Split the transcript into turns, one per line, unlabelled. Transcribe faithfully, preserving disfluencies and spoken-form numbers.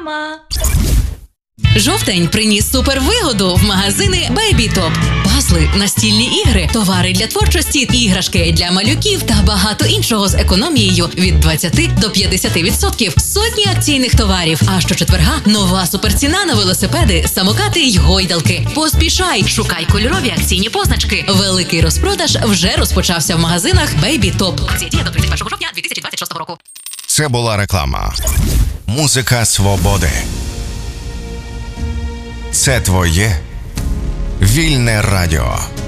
Реклама.
Жовтень приніс супервигоду в магазини BabyTop. Пазли, настільні ігри, товари для творчості, іграшки для малюків та багато іншого з економією від двадцяти до п'ятдесяти відсотків. Сотні акційних товарів. А щочетверга нова суперціна на велосипеди, самокати й гойдалки. Поспішай, шукай кольорові акційні позначки. Великий розпродаж вже розпочався в магазинах BabyTop. Акція діє до тридцять першого жовтня дві тисячі двадцять шостого року.
Це була реклама. Музика свободи. Це твоє вільне радіо.